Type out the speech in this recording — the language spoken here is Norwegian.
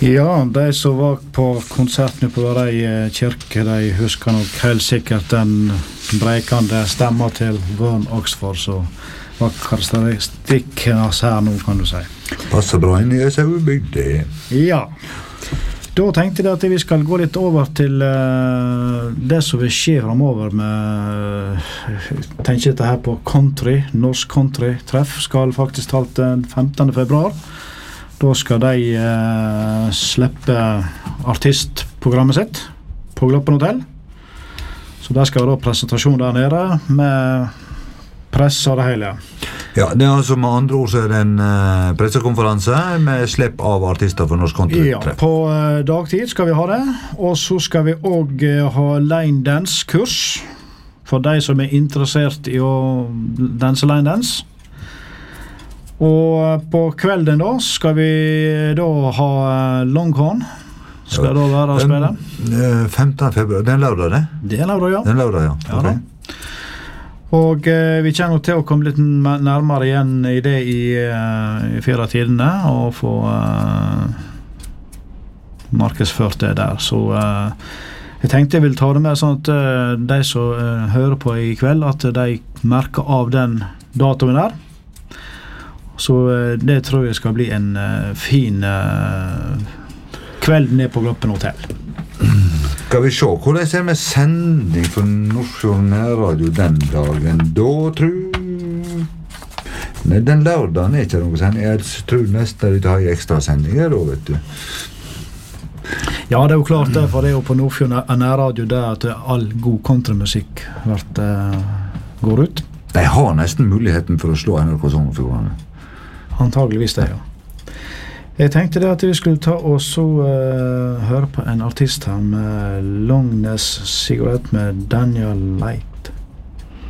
Ja, de som var på konserten på Rei kirke, de husker nok helt sikkert den breikende stemma til Vern Oxford, så var karakteristikken hans her nå, kan du si. Passer bra inn i Sauebygd, det. Ja. Da tenkte jeg at vi skal gå litt over til det som vil skje fremover med, tenker dette her på country, norsk country-treff, skal faktisk talt den 15. februar. Da skal de slippe artistprogrammet sitt på Gloppen Hotel. Så der skal vi da presentasjon der nede med press og det hele. Ja, det altså med andre ord så det en pressekonferanse med slipp av artister for norsk country-treff. Ja, på dagtid skal vi ha det, og så skal vi også ha line dance-kurs for de som interessert i å danse line dance. Og på kvelden da skal vi da ha Longhorn. Skal det da være å spille? 15. februar, det lørdag det? Det lørdag, ja. Det lørdag, ja. Ja, okay. Og vi kommer nok til å komme litt nærmere igjen i det i 4 tidene, og få markedsført det der. Så jeg tenkte jeg vil ta det med sånn at de som hører på i kveld, at de merker av den datoen der. Så det tror jeg skal bli en fin kveld ned på Gloppen Hotel. Skal vi se, hvordan er det med sending for Nordfjord Nærradio den dagen? Da tror... Nei, den lørdagen er ikke noe sending. Jeg tror nesten de har ekstra sendinger da, vet du. Ja, det er jo klart det, for det er jo på Nordfjord Nærradio der at all god kontramusikk går ut. De har nesten muligheten for å slå NRK Sognefjordane. Antageligvis det, ja. Jeg tenkte det at vi skulle ta og så høre på en artist her med Long Ness Cigarette med Daniel Lake.